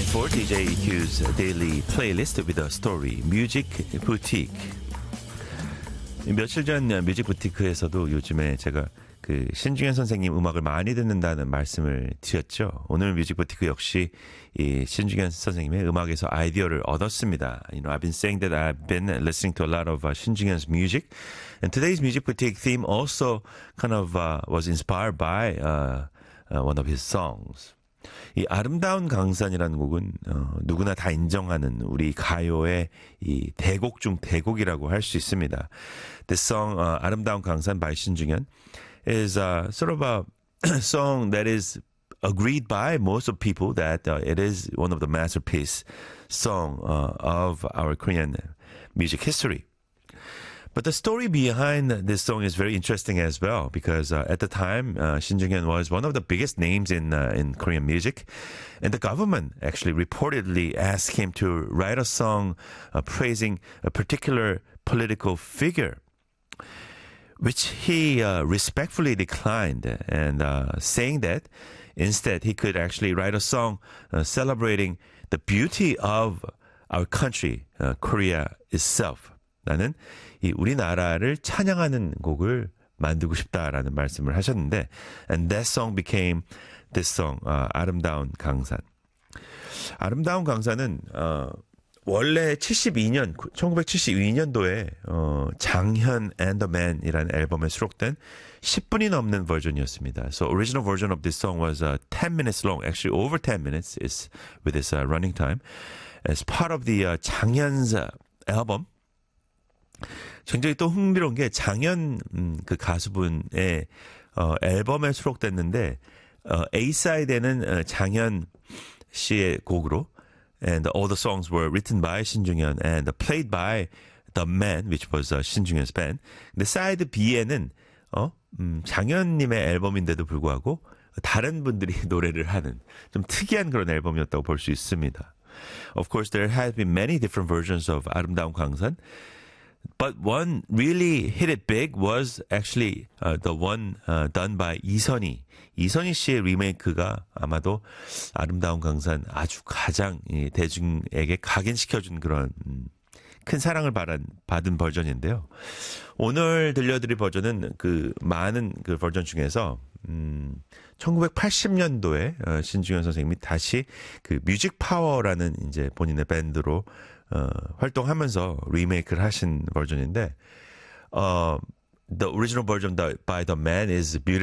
for DJ Q's daily playlist with a story, Music Boutique. 며칠 전 뮤직 부티크에서도 요즘에 제가 그 신중현 선생님 음악을 많이 듣는다는 말씀을 드렸죠. 오늘 뮤직 부티크 역시 이 신중현 선생님의 음악에서 아이디어를 얻었습니다. You know, I've been saying that I've been listening to a lot of 신중현's music, and today's music boutique theme also kind of was inspired by one of his songs. 이 아름다운 강산이라는 곡은 누구나 다 인정하는 우리 가요의 이 대곡 중 대곡이라고 할 수 있습니다. This song, 아름다운 강산 by 신중현, is sort of a song that is agreed by most of people that it is one of the masterpiece song of our Korean music history. But the story behind this song is very interesting as well, because at the time, Shin Jung-hyun was one of the biggest names in Korean music, and the government actually reportedly asked him to write a song praising a particular political figure, which he respectfully declined, and saying that instead he could actually write a song celebrating the beauty of our country, Korea itself. 나는 이 우리나라를 찬양하는 곡을 만들고 싶다라는 말씀을 하셨는데, and that song became this song, 아름다운 강산. 아름다운 강산은 원래 1972년도에 장현 and the Man이라는 앨범에 수록된 10분이 넘는 버전이었습니다. So original version of this song was 10 minutes long, actually over 10 minutes is with its running time, as part of the 장현's album. 굉장히 또 흥미로운 게 장현 그 가수분의 앨범에 수록됐는데 A-side에는 장현 씨의 곡으로, and all the songs were written by 신중현 and played by the Man, which was 신중현's band. 근데 사이드 B에는 장현님의 앨범인데도 불구하고 다른 분들이 노래를 하는 좀 특이한 그런 앨범이었다고 볼 수 있습니다. Of course, there have been many different versions of 아름다운 강산. But one really hit it big was actually the one done by 이선희. 이선희 씨의 리메이크가 아마도 아름다운 강산 아주 가장 대중에게 각인시켜준 그런 큰 사랑을 받은 버전인데요. 오늘 들려드릴 버전은 그 많은 그 버전 중에서 1980년도에 신중현 선생님이 다시 그 뮤직 파워라는 이제 본인의 밴드로 활동하면서 리메이크를 하신 버전인데, the original version by the Man is beautiful.